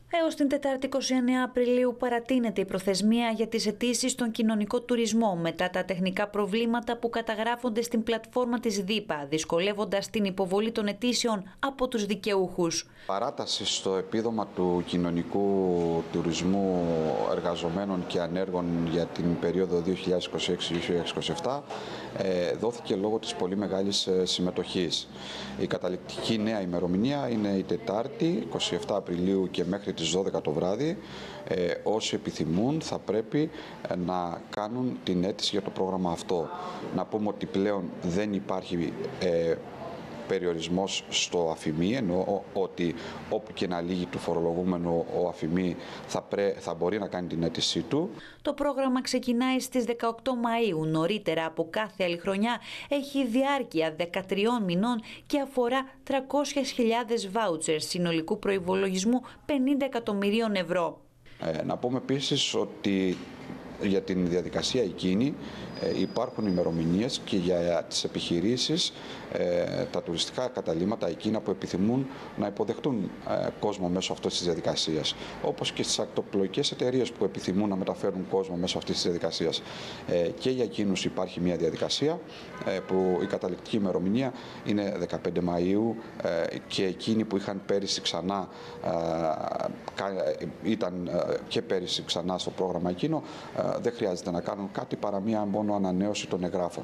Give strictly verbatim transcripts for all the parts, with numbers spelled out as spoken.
Έως την Τετάρτη είκοσι εννέα Απριλίου παρατείνεται η προθεσμία για τις αιτήσεις στον κοινωνικό τουρισμό μετά τα τεχνικά προβλήματα που καταγράφονται στην πλατφόρμα της ΔΥΠΑ, δυσκολεύοντας την υποβολή των αιτήσεων από τους δικαιούχους. Παράταση στο επίδομα του κοινωνικού τουρισμού εργαζομένων και ανέργων για την περίοδο δύο χιλιάδες είκοσι έξι με δύο χιλιάδες είκοσι επτά ε, δόθηκε λόγω της πολύ μεγάλης συμμετοχής. Η καταληκτική νέα ημερομηνία είναι η Τετάρτη είκοσι επτά Απριλίου και μέχρι τις δώδεκα το βράδυ. Ε, όσοι επιθυμούν θα πρέπει να κάνουν την αίτηση για το πρόγραμμα αυτό. Να πούμε ότι πλέον δεν υπάρχει ε, περιορισμός στο αφημί, ενώ ότι όπου και να λύγει του φορολογούμενου ο αφημί θα, πρέ, θα μπορεί να κάνει την αίτησή του. Το πρόγραμμα ξεκινάει στις δεκαοκτώ Μαΐου, νωρίτερα από κάθε άλλη χρονιά, έχει διάρκεια δεκατριών μηνών και αφορά τριακόσιες χιλιάδες βάουτσερ συνολικού προϋπολογισμού πενήντα εκατομμυρίων ευρώ. Ε, να πούμε επίσης ότι για την διαδικασία εκείνη ε, υπάρχουν ημερομηνίες και για τις επιχειρήσεις, ε, τα τουριστικά καταλύματα εκείνα που επιθυμούν να υποδεχτούν ε, κόσμο μέσω αυτής της διαδικασίας. Όπως και στις ακτοπλοϊκές εταιρείες που επιθυμούν να μεταφέρουν κόσμο μέσω αυτής της διαδικασίας. Ε, και για εκείνους υπάρχει μια διαδικασία ε, που η καταληκτική ημερομηνία είναι δεκαπέντε Μαΐου ε, και εκείνοι που είχαν πέρυσι ξανά, ε, ήταν ε, και πέρυσι ξανά στο πρόγραμμα εκείνο, ε, δεν χρειάζεται να κάνουν κάτι παρά μία μόνο ανανέωση των εγγράφων.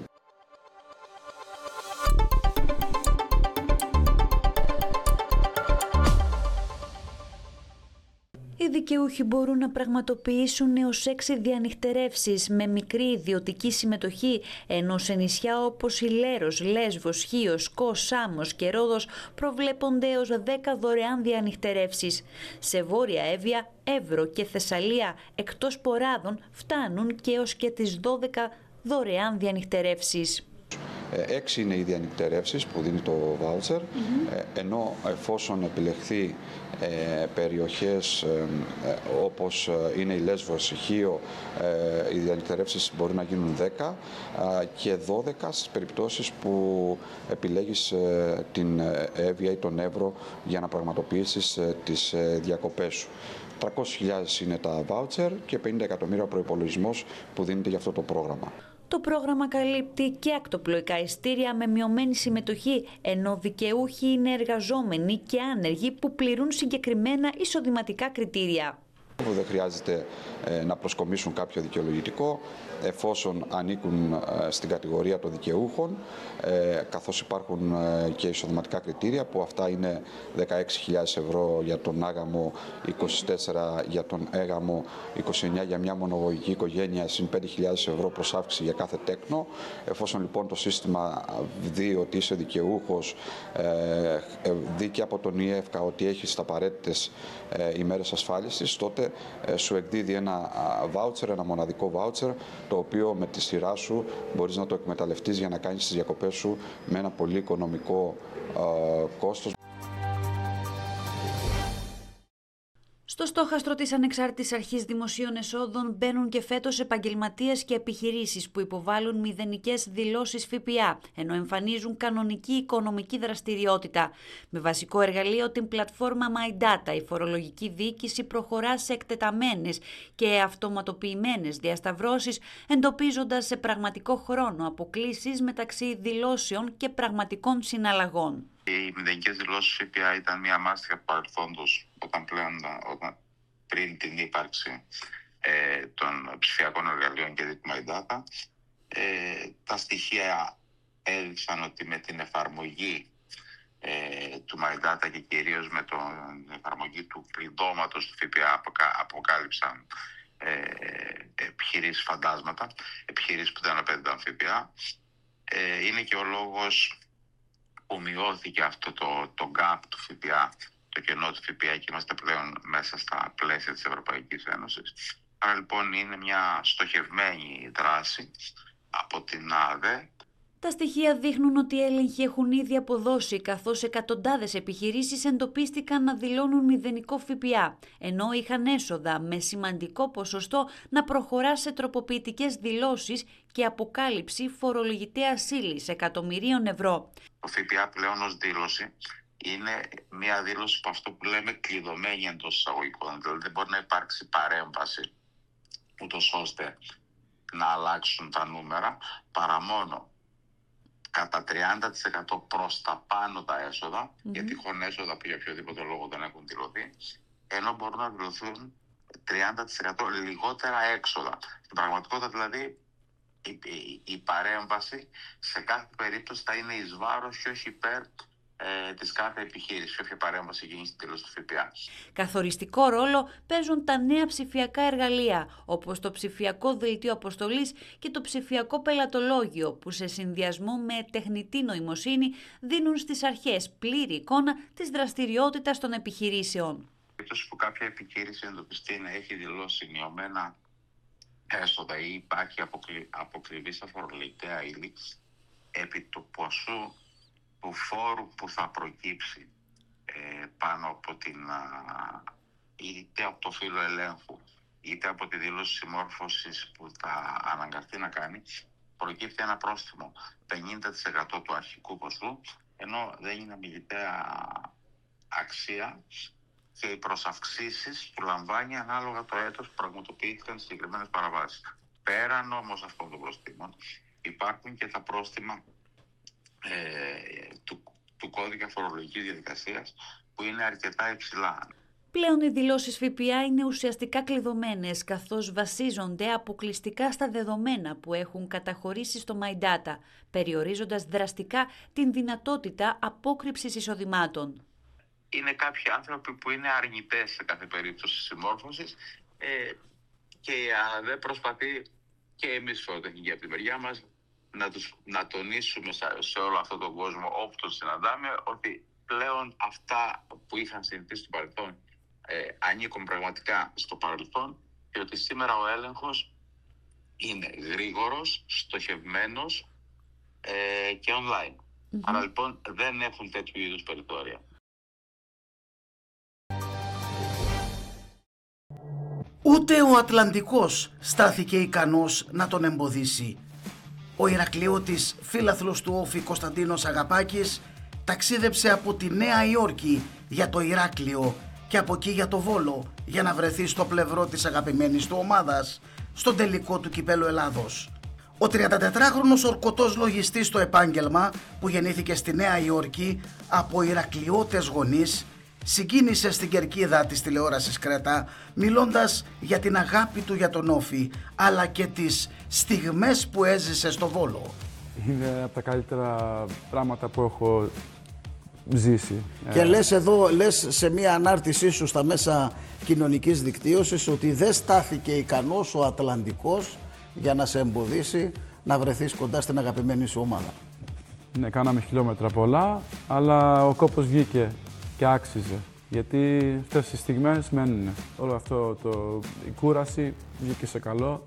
Οι δικαιούχοι μπορούν να πραγματοποιήσουν έως έξι διανυχτερεύσεις με μικρή ιδιωτική συμμετοχή, ενώ σε νησιά όπως η Λέρος, Λέσβος, Χίος, Κος, Σάμος και Ρόδος προβλέπονται έως δέκα δωρεάν διανυχτερεύσεις. Σε Βόρεια Εύβοια, Εύρο και Θεσσαλία εκτός Ποράδων φτάνουν και έως και τις δώδεκα δωρεάν διανυχτερεύσεις. Έξι είναι οι διανυκτερεύσεις που δίνει το βάουτσερ, mm-hmm. ενώ εφόσον επιλεχθεί ε, περιοχές ε, ε, όπως είναι η Λέσβος, η Χίο, ε, οι διανυκτερεύσεις μπορεί να γίνουν δέκα ε, και δώδεκα στις περιπτώσεις που επιλέγεις ε, την Εύβοια ή τον Εύρο για να πραγματοποιήσεις ε, τις ε, διακοπές σου. τριακόσιες χιλιάδες είναι τα βάουτσερ και πενήντα εκατομμύρια προϋπολογισμός που δίνεται για αυτό το πρόγραμμα. Το πρόγραμμα καλύπτει και ακτοπλοϊκά ειστήρια με μειωμένη συμμετοχή, ενώ δικαιούχοι είναι εργαζόμενοι και άνεργοι που πληρούν συγκεκριμένα εισοδηματικά κριτήρια. Δεν χρειάζεται ε, να προσκομίσουν κάποιο δικαιολογητικό εφόσον ανήκουν ε, στην κατηγορία των δικαιούχων, ε, καθώς υπάρχουν ε, και εισοδηματικά κριτήρια που αυτά είναι δεκαέξι χιλιάδες ευρώ για τον άγαμο, είκοσι τέσσερα για τον έγαμο, είκοσι εννέα για μια μονογωγική οικογένεια, συν πέντε χιλιάδες ευρώ προς αύξηση για κάθε τέκνο. Εφόσον λοιπόν το σύστημα δει ότι είσαι δικαιούχος, ε, δει και από τον ΙΕΦΚΑ ότι έχεις τα απαραίτητες ε, ημέρες ασφάλισης, τότε σου εκδίδει ένα βάουτσερ, ένα μοναδικό βάουτσερ, το οποίο με τη σειρά σου μπορείς να το εκμεταλλευτείς για να κάνεις τις διακοπές σου με ένα πολύ οικονομικό ε, κόστος. Στο στόχαστρο της Ανεξάρτητης Αρχής Δημοσίων Εσόδων μπαίνουν και φέτος επαγγελματίες και επιχειρήσεις που υποβάλλουν μηδενικές δηλώσεις ΦΠΑ, ενώ εμφανίζουν κανονική οικονομική δραστηριότητα. Με βασικό εργαλείο την πλατφόρμα My Data, η φορολογική διοίκηση προχωρά σε εκτεταμένες και αυτοματοποιημένες διασταυρώσεις, εντοπίζοντας σε πραγματικό χρόνο αποκλίσεις μεταξύ δηλώσεων και πραγματικών συναλλαγών. Οι μηδενικές δηλώσεις ΦΠΑ ήταν μια μάστιγα του παρελθόντος, όταν πλέον, όταν, πριν την ύπαρξη ε, των ψηφιακών εργαλείων και δίκτυα My Data. Ε, τα στοιχεία έδειξαν ότι με την εφαρμογή ε, του My Data και κυρίως με την εφαρμογή του κλειδώματος του ΦΠΑ αποκα, αποκάλυψαν ε, επιχειρήσεις φαντάσματα, επιχειρήσεις που δεν απέδιδαν ΦΠΑ. Ε, είναι και ο λόγος που μειώθηκε αυτό το, το gap του ΦΠΑ, το κενό του ΦΠΑ, και είμαστε πλέον μέσα στα πλαίσια της Ευρωπαϊκής Ένωσης. Άρα λοιπόν είναι μια στοχευμένη δράση από την ΑΔΕ. Τα στοιχεία δείχνουν ότι οι έλεγχοι έχουν ήδη αποδώσει, καθώς εκατοντάδες επιχειρήσεις εντοπίστηκαν να δηλώνουν μηδενικό ΦΠΑ, ενώ είχαν έσοδα με σημαντικό ποσοστό να προχωρά σε τροποποιητικές δηλώσεις και αποκάλυψη φορολογητέας ύλης εκατομμυρίων ευρώ. Το ΦΠΑ πλέον ως δήλωση είναι μια δήλωση που αυτό που λέμε κλειδωμένη εντός εισαγωγικών. Δηλαδή δεν μπορεί να υπάρξει παρέμβαση ούτως ώστε να αλλάξουν τα νούμερα, παρά μόνο κατά τριάντα τοις εκατό προς τα πάνω τα έσοδα, mm-hmm. για τυχόν έσοδα που για οποιοδήποτε λόγο δεν έχουν δηλωθεί, ενώ μπορούν να δηλωθούν τριάντα τοις εκατό λιγότερα έξοδα. Στην πραγματικότητα δηλαδή η, η, η παρέμβαση σε κάθε περίπτωση θα είναι εις βάρος και όχι υπέρ ε, της κάθε επιχείρησης, όποια παρέμβαση γίνει στην τέλος του ΦΠΑ. Καθοριστικό ρόλο παίζουν τα νέα ψηφιακά εργαλεία, όπως το ψηφιακό δελτίο αποστολής και το ψηφιακό πελατολόγιο, που σε συνδυασμό με τεχνητή νοημοσύνη δίνουν στις αρχές πλήρη εικόνα της δραστηριότητας των επιχειρήσεων. Περίπτωση που κάποια επιχείρηση εντοπιστεί να έχει δηλώσει μειωμένα έσοδα ή υπάρχει αποκλει... αποκλειβή στα φορολογικά ύλη, επί του ποσού του φόρου που θα προκύψει ε, πάνω από την α, είτε από το φύλλο ελέγχου είτε από τη δήλωση συμμόρφωσης που θα αναγκαστεί να κάνει, προκύπτει ένα πρόστιμο πενήντα τοις εκατό του αρχικού ποσού, ενώ δεν είναι αμιλητέα αξία και οι προσαυξήσεις που λαμβάνει ανάλογα το έτος που πραγματοποιήθηκαν συγκεκριμένες παραβάσεις. Πέραν όμως αυτών των προστήμων υπάρχουν και τα πρόστιμα ε, του, του κώδικα φορολογικής διαδικασίας που είναι αρκετά υψηλά. Πλέον οι δηλώσεις ΦΠΑ είναι ουσιαστικά κλειδωμένες, καθώς βασίζονται αποκλειστικά στα δεδομένα που έχουν καταχωρήσει στο MyData, περιορίζοντας δραστικά την δυνατότητα απόκρυψης εισοδημάτων. Είναι κάποιοι άνθρωποι που είναι αρνητές σε κάθε περίπτωση συμμόρφωσης ε, και η ΑΔΕ προσπαθεί και εμείς φοροτεχνικοί από τη μεριά μας να, τους, να τονίσουμε σε όλο αυτόν τον κόσμο όπου τον συναντάμε ότι πλέον αυτά που είχαν συνηθίσει στο παρελθόν ε, ανήκουν πραγματικά στο παρελθόν και ότι σήμερα ο έλεγχος είναι γρήγορος, στοχευμένος ε, και online. Mm-hmm. Άρα λοιπόν δεν έχουν τέτοιου είδους περιθώρια. Ούτε ο Ατλαντικός στάθηκε ικανός να τον εμποδίσει. Ο Ηρακλειώτης φίλαθλος του Όφη Κωνσταντίνος Αγαπάκης ταξίδεψε από τη Νέα Υόρκη για το Ηράκλειο και από εκεί για το Βόλο για να βρεθεί στο πλευρό της αγαπημένης του ομάδας στον τελικό του Κυπέλλου Ελλάδος. Ο τριαντατετράχρονος ορκωτός λογιστής στο επάγγελμα, που γεννήθηκε στη Νέα Υόρκη από Ηρακλειώτες γονείς, συγκίνησε στην κερκίδα της τηλεόρασης Κρέτα μιλώντας για την αγάπη του για τον Όφη, αλλά και τις στιγμές που έζησε στο Βόλο. Είναι από τα καλύτερα πράγματα που έχω ζήσει. Και ε... λες εδώ, λες σε μια ανάρτησή σου στα μέσα κοινωνικής δικτύωσης ότι δεν στάθηκε ικανός ο Ατλαντικός για να σε εμποδίσει να βρεθείς κοντά στην αγαπημένη σου ομάδα. Ναι, κάναμε χιλιόμετρα πολλά, αλλά ο κόπος βγήκε και άξιζε, γιατί αυτές οι στιγμές μένουν. Όλο αυτό, το, η κούραση βγήκε σε καλό.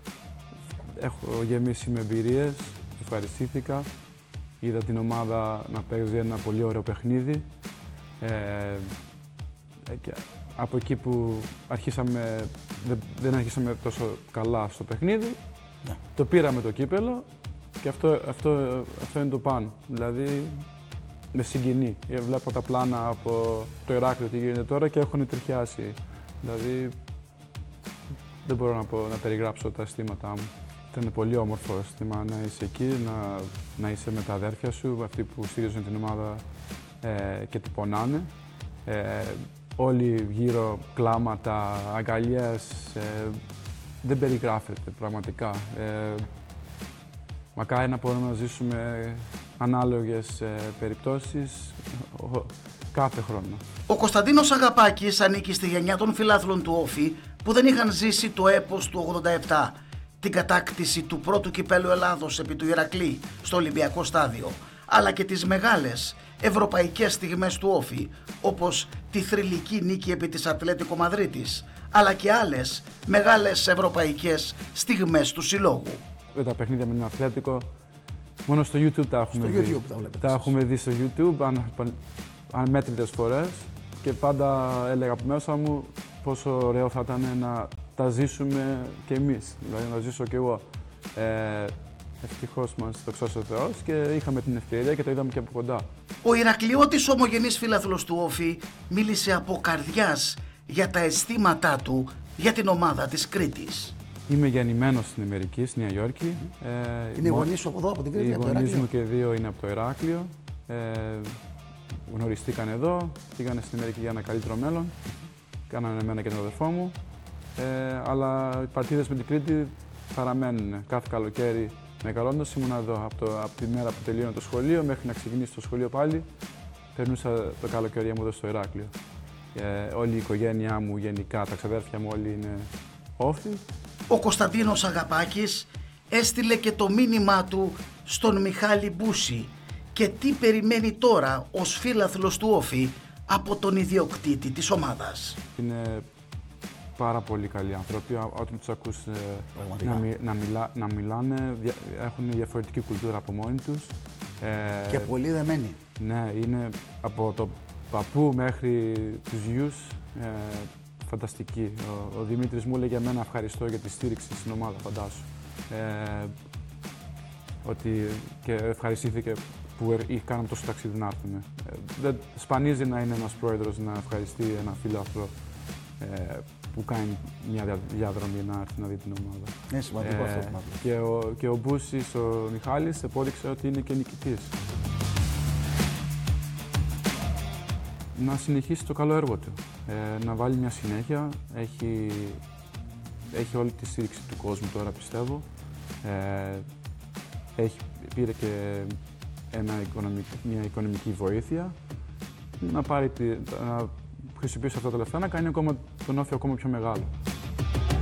Έχω γεμίσει με εμπειρίες, ευχαριστήθηκα. Είδα την ομάδα να παίζει ένα πολύ ωραίο παιχνίδι. Ε, και από εκεί που αρχίσαμε, δεν, δεν αρχίσαμε τόσο καλά στο παιχνίδι, yeah. το πήραμε το κύπελλο και αυτό, αυτό, αυτό είναι το πάνω. Δηλαδή, με συγκινεί. Βλέπω τα πλάνα από το Ηράκλειο τι γίνεται τώρα και έχουν τριχιάσει. Δηλαδή, δεν μπορώ να, πω, να περιγράψω τα αισθήματά μου. Ήταν πολύ όμορφο αίσθημα να είσαι εκεί, να, να είσαι με τα αδέρφια σου, αυτοί που στηρίζουν την ομάδα ε, και την πονάνε. Ε, όλοι γύρω κλάματα, αγκαλιές, ε, δεν περιγράφεται πραγματικά. Ε, μακάρι να μπορούμε να ζήσουμε ανάλογες ε, περιπτώσεις ο, κάθε χρόνο. Ο Κωνσταντίνος Αγαπάκης ανήκει στη γενιά των φιλάθλων του Όφη που δεν είχαν ζήσει το έπος του ογδόντα επτά, την κατάκτηση του πρώτου κυπέλλου Ελλάδος επί του Ηρακλή στο Ολυμπιακό Στάδιο, αλλά και τις μεγάλες ευρωπαϊκές στιγμές του Όφη, όπως τη θρυλική νίκη επί της Ατλέτικο Μαδρίτης, αλλά και άλλες μεγάλες ευρωπαϊκές στιγμές του συλλόγου. Τα παιχνίδια με την Ατλέτικο, μόνο στο YouTube τα έχουμε στο δει. YouTube τα βλέπετε. Τα έχουμε δει στο YouTube ανμέτρητες φορές και πάντα έλεγα από μέσα μου πόσο ωραίο θα ήταν να τα ζήσουμε κι εμείς, δηλαδή να ζήσω κι εγώ. Ε, ευτυχώς μας το ξώσει ο Θεός και είχαμε την ευκαιρία και το είδαμε και από κοντά. Ο Ηρακλειώτης ομογενής φίλαθλος του Όφη μίλησε από καρδιάς για τα αισθήματά του για την ομάδα της Κρήτης. Είμαι γεννημένος στην Αμερική, στη Νέα Υόρκη. Ε, είναι οι γονείς σου από εδώ, από την Κρήτη, οι από το γονείς Ηράκλειο. μου και δύο είναι από το Ηράκλειο. Ε, γνωριστήκαν εδώ, πήγανε στην Αμερική για ένα καλύτερο μέλλον. Κάνανε εμένα και τον αδερφό μου. Ε, αλλά οι παρτίδες με την Κρήτη παραμένουν. Κάθε καλοκαίρι μεγαλώντας ήμουν εδώ. Από, το, από τη μέρα που τελείωνε το σχολείο μέχρι να ξεκινήσει το σχολείο πάλι, περνούσα το καλοκαίρι μου εδώ στο Ηράκλειο. Ε, όλη η οικογένειά μου, γενικά, τα ξαδέρφια μου, όλοι είναι Όφη. Ο Κωνσταντίνος Αγαπάκης έστειλε και το μήνυμά του στον Μιχάλη Μπούση και τι περιμένει τώρα ως φίλαθλος του Όφη από τον ιδιοκτήτη της ομάδας. Είναι πάρα πολύ καλοί άνθρωποι. Όταν τους ακούς ε, να, μι, να, μιλά, να μιλάνε, δια, έχουν διαφορετική κουλτούρα από μόνοι τους. Ε, και πολύ δεμένοι. Ναι, είναι από το παππού μέχρι τους γιους ε, φανταστική. Ο, ο Δημήτρης μου έλεγε εμένα ευχαριστώ για τη στήριξη στην ομάδα, φαντάσου. Ε, ότι και ευχαριστήθηκε που κάναμε τόσο ταξίδι να έρθουμε. Ε, δεν σπανίζει να είναι ένας πρόεδρος να ευχαριστεί ένα φίλαθλο ε, που κάνει μια διαδρομή να έρθει να δει την ομάδα. Είναι σημαντικό ε, αυτό. Και ο, και ο Μπούσης, ο Μιχάλης, επόδειξε ότι είναι και νικητής. Να συνεχίσει το καλό έργο του, ε, να βάλει μια συνέχεια. Έχει, έχει όλη τη στήριξη του κόσμου τώρα, πιστεύω. Ε, έχει, πήρε και ένα οικονομικ, μια οικονομική βοήθεια. Να, πάρει, να χρησιμοποιήσει αυτά τα λεφτά, να κάνει ακόμα τον Όφη ακόμα πιο μεγάλο.